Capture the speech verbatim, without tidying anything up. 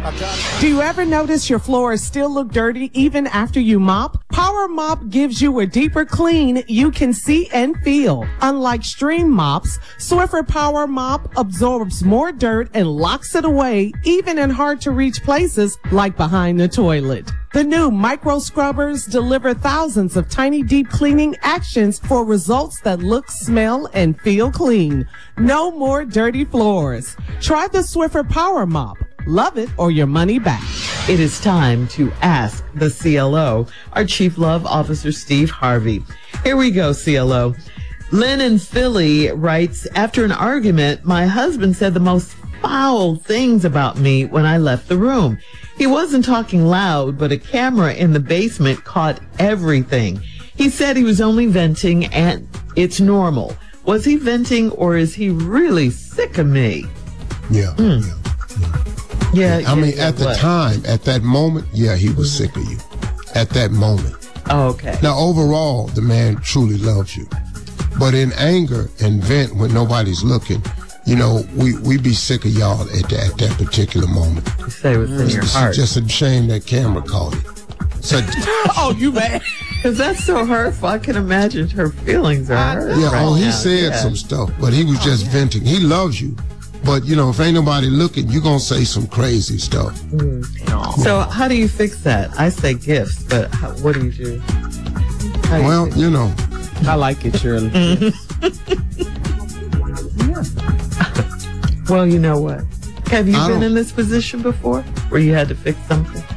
Do you ever notice your floors still look dirty even after you mop? Power Mop gives you a deeper clean you can see and feel. Unlike stream mops, Swiffer Power Mop absorbs more dirt and locks it away, even in hard-to-reach places like behind the toilet. The new micro scrubbers deliver thousands of tiny deep cleaning actions for results that look, smell, and feel clean. No more dirty floors. Try the Swiffer Power Mop. Love it or your money back. It is time to ask the C L O, our Chief Love Officer, Steve Harvey. Here we go, C L O. Lynn in Philly writes, after an argument, my husband said the most foul things about me when I left the room. He wasn't talking loud, but a camera in the basement caught everything. He said he was only venting and it's normal. Was he venting or is he really sick of me? Yeah. Mm. Yeah. Yeah. I yeah, mean, yeah, at the what? time, at that moment, yeah, he was sick of you. At that moment. Oh, okay. Now, overall, the man truly loves you. But in anger and vent when nobody's looking, you know, we, we be sick of y'all at, the, at that particular moment. You say what's in your It's heart. just a shame that camera caught it. So, Oh, you mad? Because that's so hurtful. I can imagine her feelings are hurt. yeah, right oh, he now. said Yeah. some stuff, but he was just venting. He loves you. But, you know, if ain't nobody looking, you're going to say some crazy stuff. So how do you fix that? I say gifts, but how, what do you do? How do you Well, fix you know, I like it, Shirley. Well, you know what? Have you I been don't- in this position before where you had to fix something?